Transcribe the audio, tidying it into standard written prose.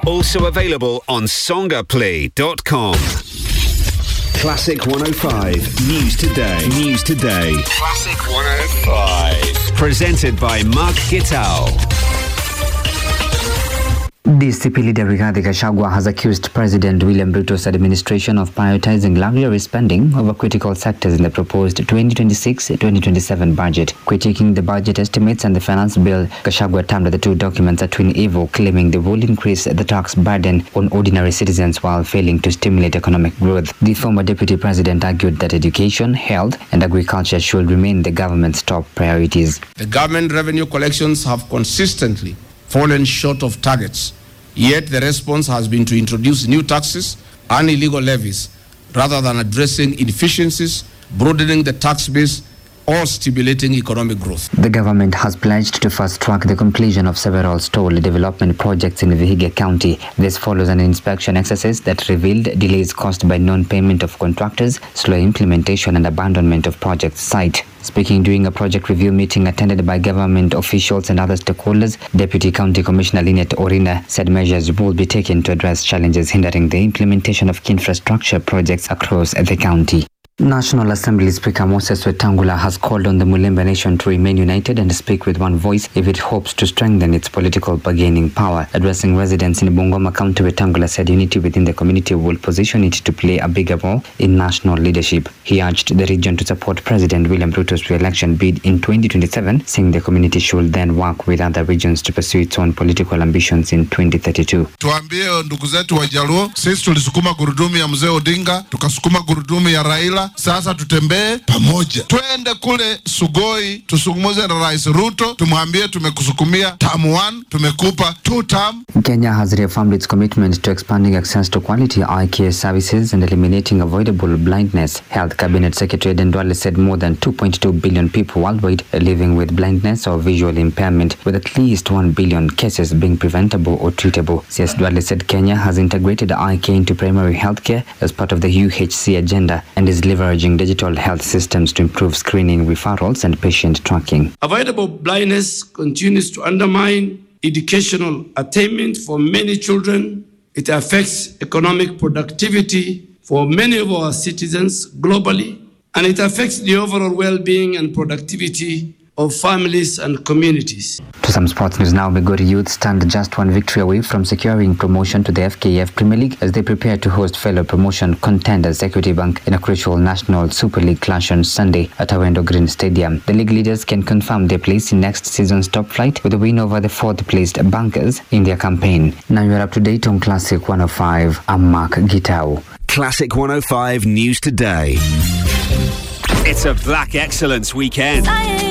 Also available on songaplay.com. Classic 105 News Today. News Today. Classic 105. Presented by Mark Gitao. DCP leader Rigathi Gachagua has accused President William Ruto's administration of prioritizing luxury spending over critical sectors in the proposed 2026-2027 budget. Critiquing the budget estimates and the finance bill, Gachagua termed the two documents a twin evil, claiming they will increase the tax burden on ordinary citizens while failing to stimulate economic growth. The former deputy president argued that education, health, and agriculture should remain the government's top priorities. The government revenue collections have consistently fallen short of targets, yet the response has been to introduce new taxes and illegal levies rather than addressing inefficiencies, broadening the tax base, or stimulating economic growth. The government has pledged to fast-track the completion of several stall development projects in Vihiga County. This follows an inspection exercise that revealed delays caused by non-payment of contractors, slow implementation, and abandonment of project site. Speaking during a project review meeting attended by government officials and other stakeholders, Deputy County Commissioner Lynette Orina said measures will be taken to address challenges hindering the implementation of infrastructure projects across the county. National Assembly Speaker Moses Wetangula has called on the Mulembe Nation to remain united and speak with one voice if it hopes to strengthen its political bargaining power. Addressing residents in Bungoma County, Wetangula said unity within the community will position it to play a bigger role in national leadership. He urged the region to support President William Ruto's re-election bid in 2027, saying the community should then work with other regions to pursue its own political ambitions in 2032. Tuambie ndugu zetu wa Jaluo, sisi tulisukuma gurudumu ya Mzee Odinga, tukasukuma gurudumu ya Raila. Sasa tutembee pamoja, twende kule Sugoi tusungumuze na Rais Ruto, tumwambie tumekusukumia term 1, tumekupa 2 term. Kenya has reaffirmed its commitment to expanding access to quality eye care services and eliminating avoidable blindness. Health Cabinet Secretary Aden Duale said more than 2.2 billion people worldwide are living with blindness or visual impairment, with at least 1 billion cases being preventable or treatable. CS Duale said Kenya has integrated eye care into primary health care as part of the UHC agenda and is leveraging digital health systems to improve screening, referrals, and patient tracking. Avoidable blindness continues to undermine educational attainment for many children. It affects economic productivity for many of our citizens globally, and it affects the overall well-being and productivity of families and communities. To some sports news now, Migori Youth stand just one victory away from securing promotion to the FKF Premier League as they prepare to host fellow promotion contenders Equity Bank in a crucial National Super League clash on Sunday at Awendo Green Stadium. The league leaders can confirm their place in next season's top flight with a win over the fourth-placed Bankers in their campaign. Now you're up to date on Classic 105. I'm Mark Gitao. Classic 105 News Today. It's a Black Excellence weekend.